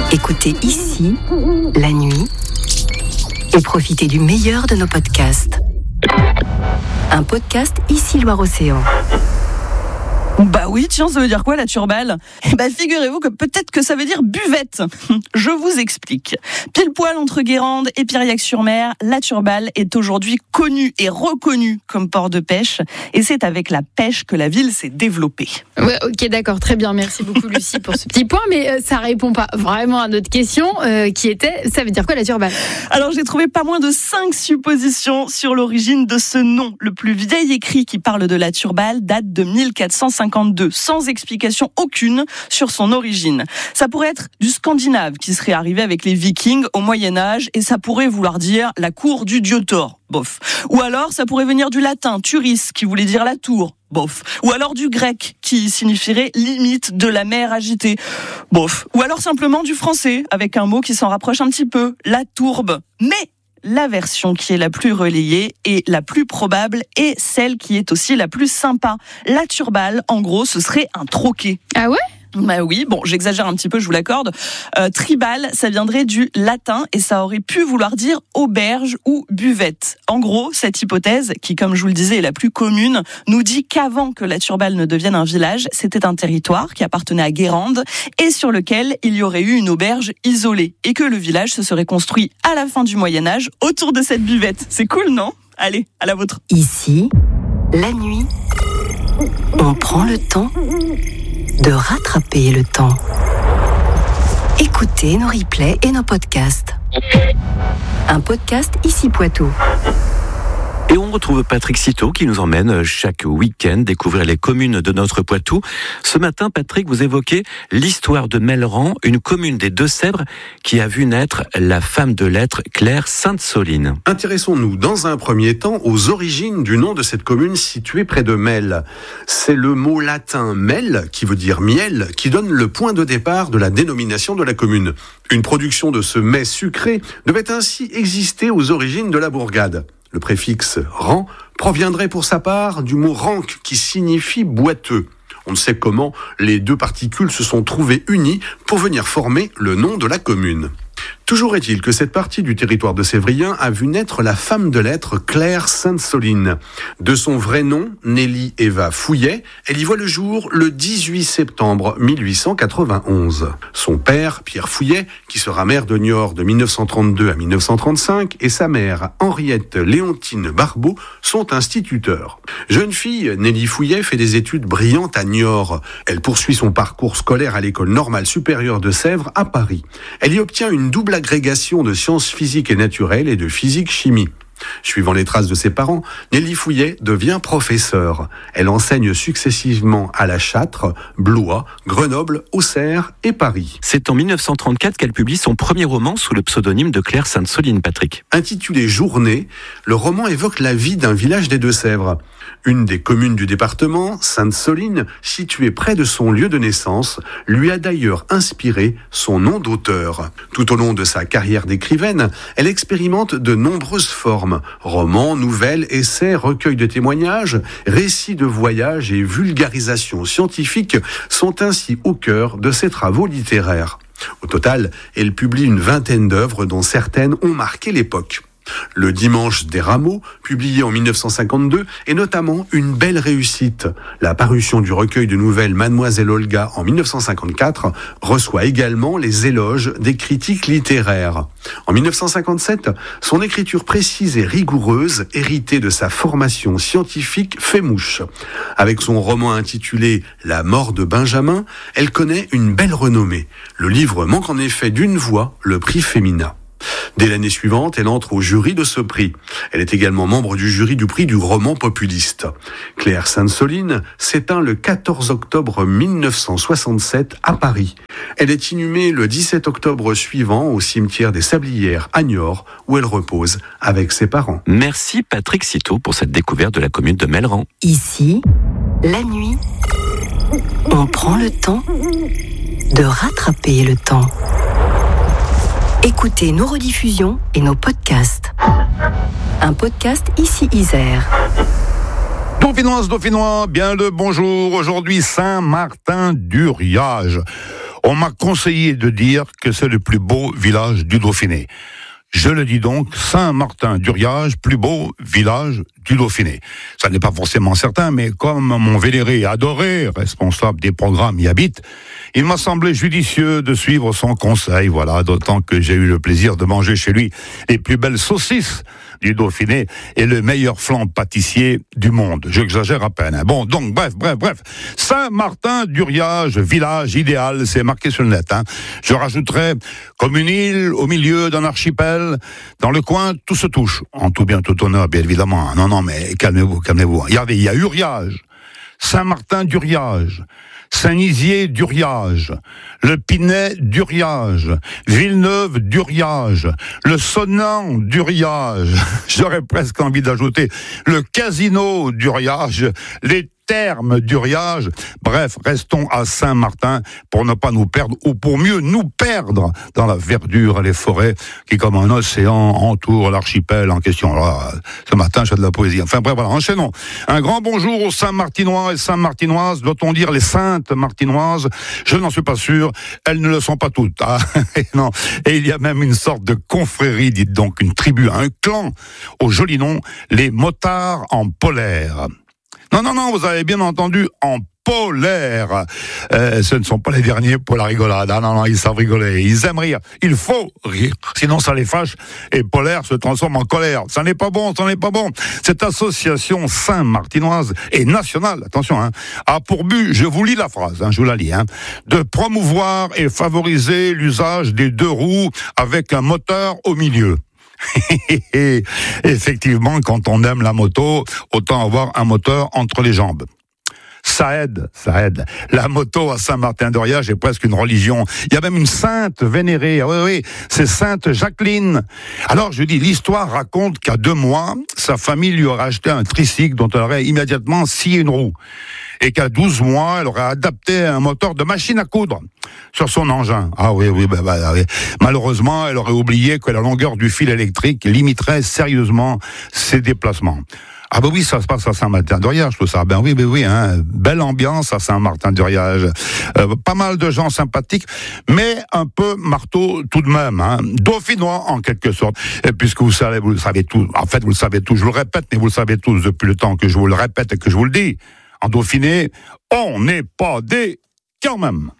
Écoutez ici, la nuit, et profitez du meilleur de nos podcasts. Un podcast Ici Loire-Océan. Bah oui, tiens, ça veut dire quoi la Turballe ? Figurez-vous que peut-être que ça veut dire buvette. Je vous explique. Pile poil entre Guérande et Piriac-sur-Mer, la Turballe est aujourd'hui connue et reconnue comme port de pêche. Et c'est avec la pêche que la ville s'est développée. Ouais, ok, d'accord, très bien. Merci beaucoup Lucie pour ce petit point, mais ça répond pas vraiment à notre question qui était, ça veut dire quoi la Turballe ? Alors j'ai trouvé pas moins de 5 suppositions sur l'origine de ce nom. Le plus vieil écrit qui parle de la Turballe date de 1452, sans explication aucune sur son origine. Ça pourrait être du scandinave qui serait arrivé avec les Vikings au Moyen-Âge et ça pourrait vouloir dire la cour du dieu Thor. Bof. Ou alors ça pourrait venir du latin turis qui voulait dire la tour. Bof. Ou alors du grec qui signifierait limite de la mer agitée. Bof. Ou alors simplement du français avec un mot qui s'en rapproche un petit peu, la tourbe. Mais la version qui est la plus relayée et la plus probable est celle qui est aussi la plus sympa. La Turballe, en gros, ce serait un troquet. Ah ouais ? Bah oui, bon, j'exagère un petit peu, je vous l'accorde. Tribal, ça viendrait du latin et ça aurait pu vouloir dire auberge ou buvette. En gros, cette hypothèse, qui comme je vous le disais est la plus commune, nous dit qu'avant que la Turballe ne devienne un village, c'était un territoire qui appartenait à Guérande et sur lequel il y aurait eu une auberge isolée et que le village se serait construit à la fin du Moyen-Âge autour de cette buvette. C'est cool, non ? Allez, à la vôtre. Ici, la nuit, on prend le temps de rattraper le temps. Écoutez nos replays et nos podcasts. Un podcast Ici Poitou. Et on retrouve Patrick Citeau qui nous emmène chaque week-end découvrir les communes de notre Poitou. Ce matin, Patrick, vous évoquez l'histoire de Melleran, une commune des Deux-Sèvres qui a vu naître la femme de lettres Claire Sainte-Soline. Intéressons-nous dans un premier temps aux origines du nom de cette commune située près de Mel. C'est le mot latin mel, qui veut dire miel, qui donne le point de départ de la dénomination de la commune. Une production de ce mets sucré devait ainsi exister aux origines de la bourgade. Le préfixe « ran » proviendrait pour sa part du mot « ranc » qui signifie « boiteux ». On ne sait comment les deux particules se sont trouvées unies pour venir former le nom de la commune. Toujours est-il que cette partie du territoire de Sévrien a vu naître la femme de lettres Claire Sainte-Soline. De son vrai nom, Nelly Eva Fouillet, elle y voit le jour le 18 septembre 1891. Son père, Pierre Fouillet, qui sera maire de Niort de 1932 à 1935, et sa mère, Henriette Léontine Barbeau, sont instituteurs. Jeune fille, Nelly Fouillet fait des études brillantes à Niort. Elle poursuit son parcours scolaire à l'école normale supérieure de Sèvres à Paris. Elle y obtient une double agrégation de sciences physiques et naturelles et de physique-chimie. Suivant les traces de ses parents, Nelly Fouillet devient professeure. Elle enseigne successivement à La Châtre, Blois, Grenoble, Auxerre et Paris. C'est en 1934 qu'elle publie son premier roman sous le pseudonyme de Claire Sainte-Soline, Patrick. Intitulé Journée, le roman évoque la vie d'un village des Deux-Sèvres. Une des communes du département, Sainte-Soline, située près de son lieu de naissance, lui a d'ailleurs inspiré son nom d'auteur. Tout au long de sa carrière d'écrivaine, elle expérimente de nombreuses formes. Romans, nouvelles, essais, recueils de témoignages, récits de voyages et vulgarisation scientifique sont ainsi au cœur de ses travaux littéraires. Au total, elle publie une vingtaine d'œuvres dont certaines ont marqué l'époque. Le Dimanche des Rameaux, publié en 1952, est notamment une belle réussite. La parution du recueil de nouvelles Mademoiselle Olga en 1954 reçoit également les éloges des critiques littéraires. En 1957, son écriture précise et rigoureuse, héritée de sa formation scientifique, fait mouche. Avec son roman intitulé La mort de Benjamin, elle connaît une belle renommée. Le livre manque en effet d'une voix le prix Femina. Dès l'année suivante, elle entre au jury de ce prix. Elle est également membre du jury du prix du roman populiste. Claire Sainte-Soline s'éteint le 14 octobre 1967 à Paris. Elle est inhumée le 17 octobre suivant au cimetière des Sablières à Niort, où elle repose avec ses parents. Merci Patrick Citeau pour cette découverte de la commune de Melleran. Ici, la nuit, on prend le temps de rattraper le temps. Écoutez nos rediffusions et nos podcasts. Un podcast Ici Isère. Dauphinois, bien le bonjour. Aujourd'hui, Saint-Martin-du-Riage. On m'a conseillé de dire que c'est le plus beau village du Dauphiné. Je le dis donc, Saint-Martin-d'Uriage, plus beau village du Dauphiné. Ça n'est pas forcément certain, mais comme mon vénéré et adoré responsable des programmes y habite, il m'a semblé judicieux de suivre son conseil, voilà, d'autant que j'ai eu le plaisir de manger chez lui les plus belles saucisses du Dauphiné et le meilleur flan pâtissier du monde. J'exagère à peine. Bon, donc, bref. Saint-Martin-d'Uriage, village idéal, c'est marqué sur le net. Je rajouterais, comme une île au milieu d'un archipel, dans le coin, tout se touche. En tout bien, tout honneur, bien évidemment. Non, mais calmez-vous. Regardez, il y a Uriage, Saint-Martin-d'Uriage, Saint-Nizier-d'Uriage, le Pinet d'Uriage, Villeneuve d'Uriage, le Sonant d'Uriage, j'aurais presque envie d'ajouter le Casino d'Uriage, les Thermes d'Uriage. Bref, restons à Saint-Martin pour ne pas nous perdre, ou pour mieux nous perdre dans la verdure et les forêts qui, comme un océan, entourent l'archipel en question. Alors, ce matin, je fais de la poésie. Enfin bref, voilà, enchaînons. Un grand bonjour aux Saint-Martinois et Saint-Martinoises. Doit-on dire les Saintes Martinoises? Je n'en suis pas sûr. Elles ne le sont pas toutes. Non. Et il y a même une sorte de confrérie, dites donc, une tribu, un clan, au joli nom, les motards en polaire. Non, vous avez bien entendu, en polaire. Ce ne sont pas les derniers pour la rigolade. Non, ils savent rigoler. Ils aiment rire. Il faut rire. Sinon, ça les fâche. Et polaire se transforme en colère. Ça n'est pas bon. Cette association saint-martinoise et nationale, attention, a pour but, je vous lis la phrase, je vous la lis, de promouvoir et favoriser l'usage des 2 roues avec un moteur au milieu. Effectivement, quand on aime la moto, autant avoir un moteur entre les jambes. Ça aide. La moto à Saint-Martin-d'Uriage est presque une religion. Il y a même une sainte vénérée. Oui, c'est Sainte Jacqueline. Alors, je dis, l'histoire raconte qu'à 2 mois, sa famille lui aurait acheté un tricycle dont elle aurait immédiatement scié une roue. Et qu'à 12 mois, elle aurait adapté un moteur de machine à coudre sur son engin. Oui. Malheureusement, elle aurait oublié que la longueur du fil électrique limiterait sérieusement ses déplacements. Oui, ça se passe à Saint-Martin-d'Uriage, tout ça. Oui, belle ambiance à Saint-Martin-d'Uriage. Pas mal de gens sympathiques, mais un peu marteau tout de même. Dauphinois, en quelque sorte. Et puisque vous le savez tous. En fait, vous le savez tous, je vous le répète, mais vous le savez tous depuis le temps que je vous le répète et que je vous le dis. En Dauphiné, on n'est pas des quand même.